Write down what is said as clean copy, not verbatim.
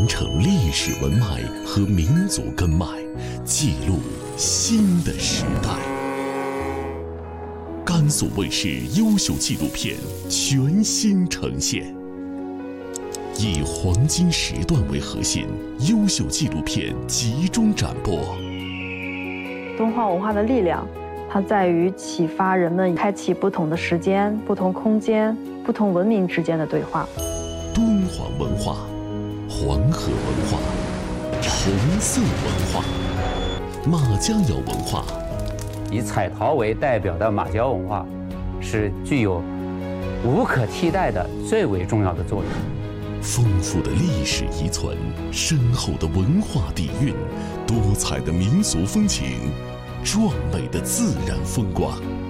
传承历史文脉和民族根脉，记录新的时代。甘肃卫视优秀纪录片全新呈现，以黄金时段为核心，优秀纪录片集中展播。 敦煌文化的力量，它在于启发人们开启不同的时间、不同空间、不同文明之间的对话。 敦煌文化、黄河文化、红色文化、马家窑文化。 以彩陶为代表的马家窑文化，是具有无可替代的最为重要的作用。 丰富的历史遗存，深厚的文化底蕴，多彩的民俗风情，壮美的自然风光。